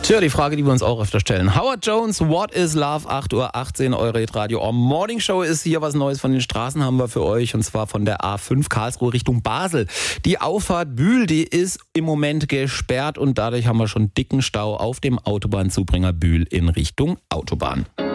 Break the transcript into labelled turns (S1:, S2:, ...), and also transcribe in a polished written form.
S1: Tja, die Frage, die wir uns auch öfter stellen. Howard Jones, What is Love? 8:18 Uhr, eure Radio Morning Show ist hier. Was Neues von den Straßen haben wir für euch. Und zwar von der A5 Karlsruhe Richtung Basel. Die Auffahrt Bühl, die ist im Moment gesperrt. Und dadurch haben wir schon dicken Stau auf dem Autobahnzubringer Bühl in Richtung Autobahn.